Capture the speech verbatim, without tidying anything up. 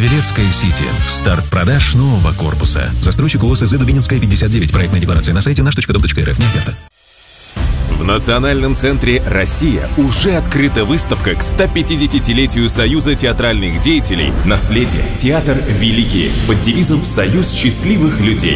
Павелецкая Сити. Старт продаж нового корпуса. Застройщик ООО СЗ Дубининская, пятьдесят девять. Проектная декларация на сайте наш точка дом точка эр эф. Не оферта. В Национальном центре «Россия» уже открыта выставка к сто пятидесятилетию Союза театральных деятелей «Наследие. Театр великий» под девизом «Союз счастливых людей».